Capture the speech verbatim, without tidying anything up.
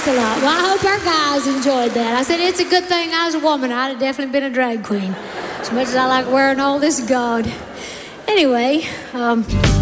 Thanks a lot. Well, I hope our guys enjoyed that. I said it's a good thing I was a woman. I'd have definitely been a drag queen. As much as I like wearing all this gaud. Anyway, um...